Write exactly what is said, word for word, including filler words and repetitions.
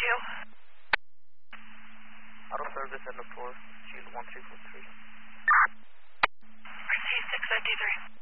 you. Auto service at the four, shield one three four three. Receive six fifty-three.